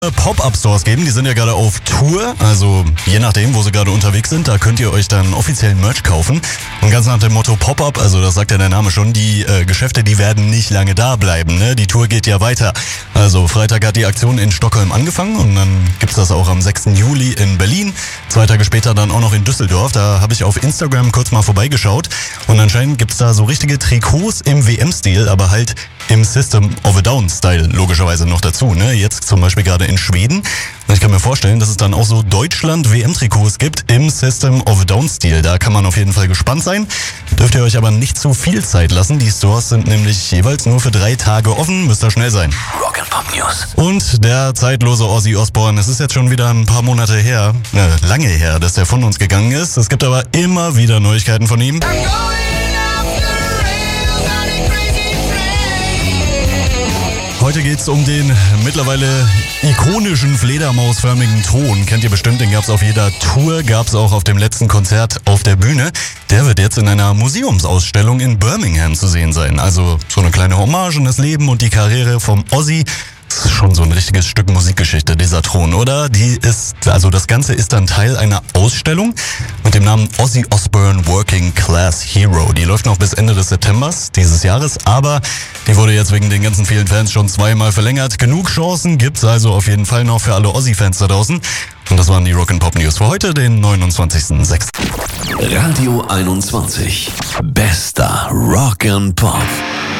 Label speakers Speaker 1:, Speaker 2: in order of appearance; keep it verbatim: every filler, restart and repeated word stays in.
Speaker 1: Pop-Up-Stores geben, die sind ja gerade auf Tour, also je nachdem, wo sie gerade unterwegs sind, da könnt ihr euch dann offiziellen Merch kaufen. Und ganz nach dem Motto Pop-Up, also das sagt ja der Name schon, die äh, Geschäfte, die werden nicht lange da bleiben, ne? Die Tour geht ja weiter. Also Freitag hat die Aktion in Stockholm angefangen und dann gibt's das auch am sechsten Juli in Berlin, zwei Tage später dann auch noch in Düsseldorf. Da habe ich auf Instagram kurz mal vorbeigeschaut und anscheinend gibt's da so richtige Trikots im W M-Stil, aber halt im System of a Down-Style logischerweise noch dazu, ne? Jetzt zum Beispiel gerade in Schweden. Ich kann mir vorstellen, dass es dann auch so Deutschland-W M-Trikots gibt im System of a Down-Stil. Da kann man auf jeden Fall gespannt sein. Dürft ihr euch aber nicht zu viel Zeit lassen. Die Stores sind nämlich jeweils nur für drei Tage offen. Müsst ihr schnell sein.
Speaker 2: Rock'n'Pop News.
Speaker 1: Und der zeitlose Ozzy Osbourne. Es ist jetzt schon wieder ein paar Monate her, äh, lange her, dass der von uns gegangen ist. Es gibt aber immer wieder Neuigkeiten von ihm. Heute geht's um den mittlerweile ikonischen fledermausförmigen Thron. Kennt ihr bestimmt, den gab's auf jeder Tour, gab's auch auf dem letzten Konzert auf der Bühne. Der wird jetzt in einer Museumsausstellung in Birmingham zu sehen sein. Also so eine kleine Hommage an das Leben und die Karriere vom Ozzy. Das ist schon so ein richtiges Stück Musikgeschichte, dieser Thron, oder? Die ist, also das Ganze ist dann Teil einer Ausstellung mit dem Namen Ozzy Osbourne Working Class Hero. Die läuft noch bis Ende des Septembers dieses Jahres, aber die wurde jetzt wegen den ganzen vielen Fans schon zweimal verlängert. Genug Chancen gibt's also auf jeden Fall noch für alle Ozzy-Fans da draußen. Und das waren die Rock'n'Pop News für heute, den neunundzwanzigsten sechsten
Speaker 2: Radio einundzwanzig. Bester Rock'n'Pop.